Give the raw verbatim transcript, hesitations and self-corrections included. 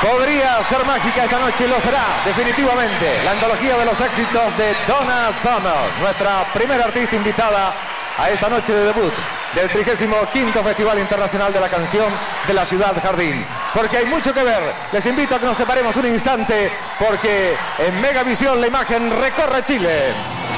Podría ser mágica esta noche y lo será, definitivamente. La antología de los éxitos de Donna Summer, nuestra primera artista invitada a esta noche de debut del trigésimo quinto Festival Internacional de la Canción de la Ciudad Jardín. Porque hay mucho que ver. Les invito a que nos separemos un instante porque en Megavisión la imagen recorre Chile.